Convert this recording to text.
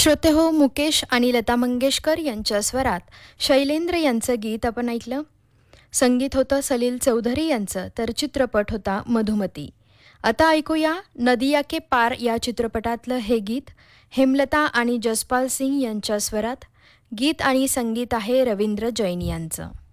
श्रोते हो, मुकेश आणि लता मंगेशकर यांच्या स्वरात शैलेंद्र यांचं गीत आपण ऐकलं. संगीत होतं सलील चौधरी यांचं, तर चित्रपट होता मधुमती. आता ऐकूया नदिया के पार या चित्रपटातलं हे गीत हेमलता आणि जसपाल सिंग यांच्या स्वरात. गीत आणि संगीत आहे रवींद्र जैन यांचं.